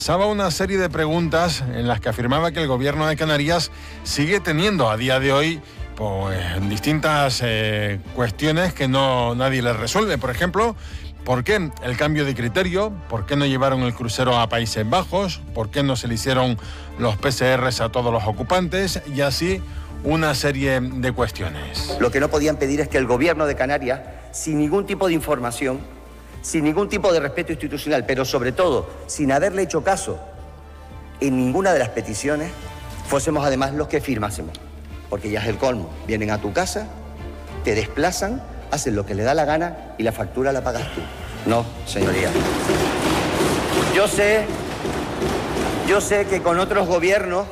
Lanzaba una serie de preguntas en las que afirmaba que el gobierno de Canarias sigue teniendo a día de hoy distintas cuestiones que nadie les resuelve. Por ejemplo, ¿por qué el cambio de criterio? ¿Por qué no llevaron el crucero a Países Bajos? ¿Por qué no se le hicieron los PCRs a todos los ocupantes? Y así una serie de cuestiones. Lo que no podían pedir es que el gobierno de Canarias, sin ningún tipo de información, sin ningún tipo de respeto institucional, pero sobre todo sin haberle hecho caso en ninguna de las peticiones, fuésemos además los que firmásemos. Porque ya es el colmo. Vienen a tu casa, te desplazan, hacen lo que le da la gana y la factura la pagas tú. No, señoría. Yo sé que con otros gobiernos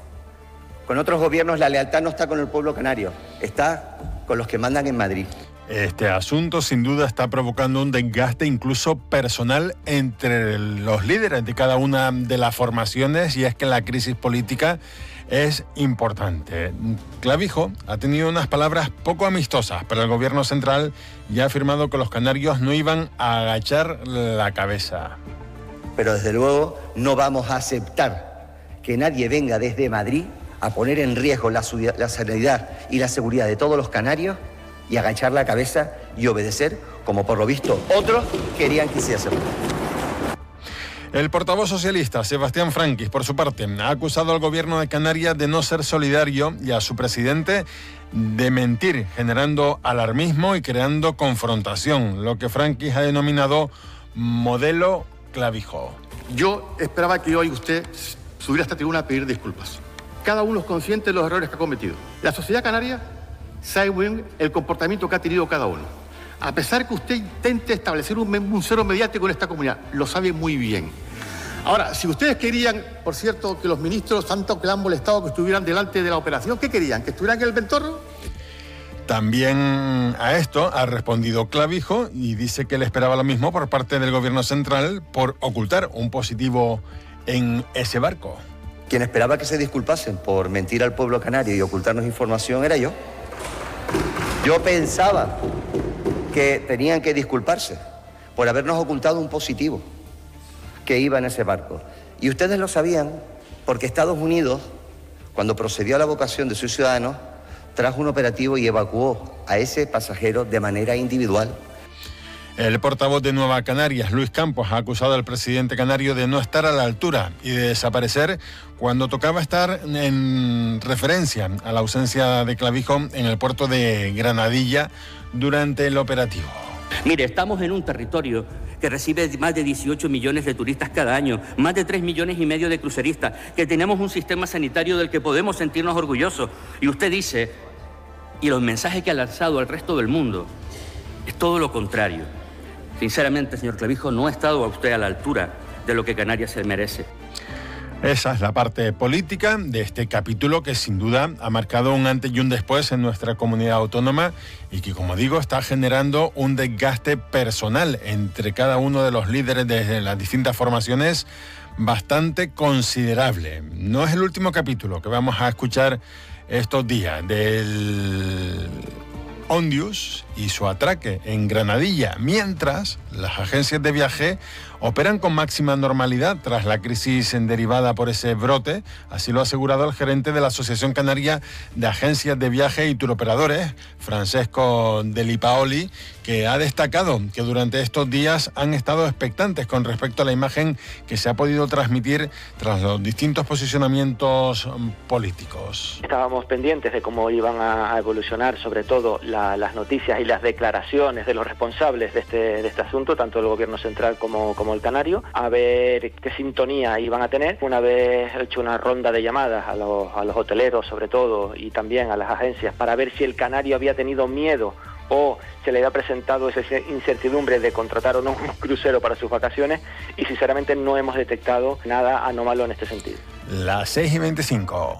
la lealtad no está con el pueblo canario, está con los que mandan en Madrid. Este asunto sin duda está provocando un desgaste incluso personal entre los líderes de cada una de las formaciones, y es que la crisis política es importante. Clavijo ha tenido unas palabras poco amistosas para el gobierno central y ha afirmado que los canarios no iban a agachar la cabeza. Pero desde luego no vamos a aceptar que nadie venga desde Madrid a poner en riesgo la sanidad y la seguridad de todos los canarios y agachar la cabeza y obedecer, como por lo visto otros querían que hiciésemos. El portavoz socialista, Sebastián Franquis, por su parte, ha acusado al gobierno de Canarias de no ser solidario y a su presidente de mentir, generando alarmismo y creando confrontación, lo que Franquis ha denominado modelo Clavijo. Yo esperaba que hoy usted subiera a esta tribuna a pedir disculpas. Cada uno es consciente de los errores que ha cometido. La sociedad canaria sabe bien el comportamiento que ha tenido cada uno. A pesar que usted intente establecer un cero mediático en esta comunidad, lo sabe muy bien. Ahora, si ustedes querían, por cierto, que los ministros, tanto que le han molestado, que estuvieran delante de la operación, ¿qué querían? ¿Que estuvieran en el Ventorro? También a esto ha respondido Clavijo y dice que le esperaba lo mismo por parte del gobierno central por ocultar un positivo en ese barco. Quien esperaba que se disculpasen por mentir al pueblo canario y ocultarnos información era yo. Yo pensaba que tenían que disculparse por habernos ocultado un positivo que iba en ese barco. Y ustedes lo sabían porque Estados Unidos, cuando procedió a la evacuación de sus ciudadanos, trajo un operativo y evacuó a ese pasajero de manera individual. El portavoz de Nueva Canarias, Luis Campos, ha acusado al presidente canario de no estar a la altura y de desaparecer cuando tocaba estar, en referencia a la ausencia de Clavijo en el puerto de Granadilla durante el operativo. Mire, estamos en un territorio que recibe más de 18 millones de turistas cada año, más de 3,5 millones de cruceristas, que tenemos un sistema sanitario del que podemos sentirnos orgullosos. Y usted dice, y los mensajes que ha lanzado al resto del mundo, es todo lo contrario. Sinceramente, señor Clavijo, no ha estado usted a la altura de lo que Canarias se merece. Esa es la parte política de este capítulo que sin duda ha marcado un antes y un después en nuestra comunidad autónoma y que, como digo, está generando un desgaste personal entre cada uno de los líderes de las distintas formaciones bastante considerable. No es el último capítulo que vamos a escuchar estos días del Ondius y su atraque en Granadilla, mientras las agencias de viaje operan con máxima normalidad tras la crisis derivada por ese brote. Así lo ha asegurado el gerente de la Asociación Canaria de Agencias de Viaje y Turoperadores, Francesco Deli Paoli, que ha destacado que durante estos días han estado expectantes con respecto a la imagen que se ha podido transmitir tras los distintos posicionamientos políticos. Estábamos pendientes de cómo iban a evolucionar, sobre todo las noticias y las declaraciones de los responsables de este asunto, tanto el gobierno central como el canario, a ver qué sintonía iban a tener. Una vez hecho una ronda de llamadas a los hoteleros, sobre todo, y también a las agencias, para ver si el canario había tenido miedo o se le había presentado esa incertidumbre de contratar o no un crucero para sus vacaciones, y sinceramente no hemos detectado nada anómalo en este sentido. Las 6:25.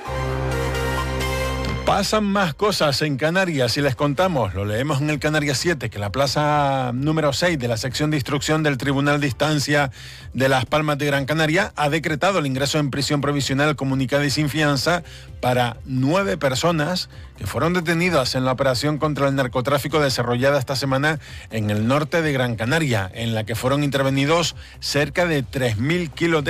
Pasan más cosas en Canarias y les contamos, lo leemos en el Canarias 7, que la plaza número 6 de la sección de instrucción del Tribunal de Instancia de Las Palmas de Gran Canaria ha decretado el ingreso en prisión provisional comunicada y sin fianza para 9 personas que fueron detenidas en la operación contra el narcotráfico desarrollada esta semana en el norte de Gran Canaria, en la que fueron intervenidos cerca de 3.000 kilos de